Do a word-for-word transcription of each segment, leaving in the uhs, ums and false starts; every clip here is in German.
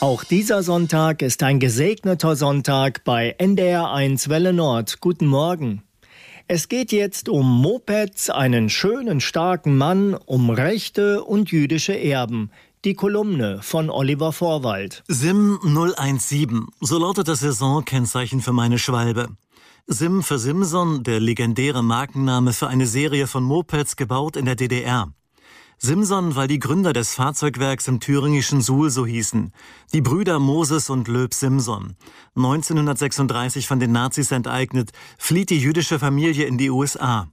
Auch dieser Sonntag ist ein gesegneter Sonntag bei N D R eins Welle Nord. Guten Morgen. Es geht jetzt um Mopeds, einen schönen, starken Mann, um Rechte und jüdische Erben. Die Kolumne von Oliver Vorwald. Sim null eins sieben, so lautet das Saisonkennzeichen für meine Schwalbe. Sim für Simson, der legendäre Markenname für eine Serie von Mopeds, gebaut in der D D R. Simson, weil die Gründer des Fahrzeugwerks im thüringischen Suhl so hießen. Die Brüder Moses und Löb Simson. neunzehnhundertsechsunddreißig von den Nazis enteignet, flieht die jüdische Familie in die U S A.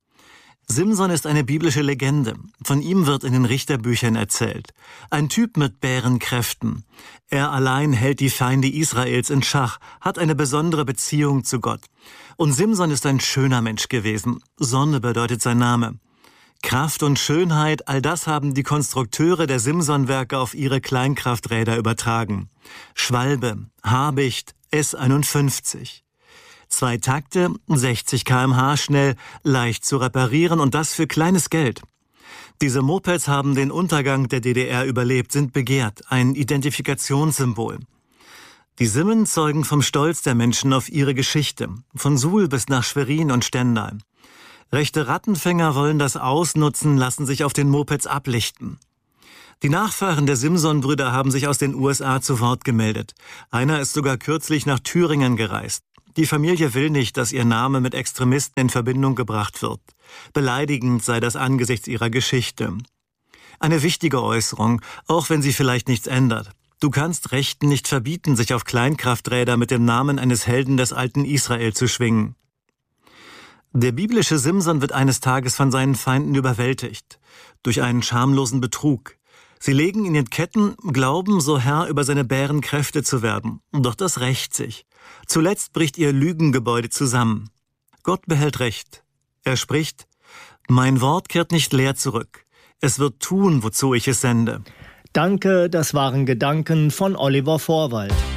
Simson ist eine biblische Legende. Von ihm wird in den Richterbüchern erzählt. Ein Typ mit Bärenkräften. Er allein hält die Feinde Israels in Schach, hat eine besondere Beziehung zu Gott. Und Simson ist ein schöner Mensch gewesen. Sonne bedeutet sein Name. Kraft und Schönheit, all das haben die Konstrukteure der Simson-Werke auf ihre Kleinkrafträder übertragen. Schwalbe, Habicht, S einundfünfzig. Zwei Takte, sechzig Kilometer pro Stunde schnell, leicht zu reparieren und das für kleines Geld. Diese Mopeds haben den Untergang der D D R überlebt, sind begehrt, ein Identifikationssymbol. Die Simmen zeugen vom Stolz der Menschen auf ihre Geschichte, von Suhl bis nach Schwerin und Stendal. Rechte Rattenfänger wollen das ausnutzen, lassen sich auf den Mopeds ablichten. Die Nachfahren der Simson-Brüder haben sich aus den U S A zu Wort gemeldet. Einer ist sogar kürzlich nach Thüringen gereist. Die Familie will nicht, dass ihr Name mit Extremisten in Verbindung gebracht wird. Beleidigend sei das angesichts ihrer Geschichte. Eine wichtige Äußerung, auch wenn sie vielleicht nichts ändert. Du kannst Rechten nicht verbieten, sich auf Kleinkrafträder mit dem Namen eines Helden des alten Israel zu schwingen. Der biblische Simson wird eines Tages von seinen Feinden überwältigt. Durch einen schamlosen Betrug. Sie legen ihn in Ketten, glauben, so Herr über seine Bärenkräfte zu werden. Doch das rächt sich. Zuletzt bricht ihr Lügengebäude zusammen. Gott behält Recht. Er spricht, mein Wort kehrt nicht leer zurück. Es wird tun, wozu ich es sende. Danke, das waren Gedanken von Oliver Vorwald.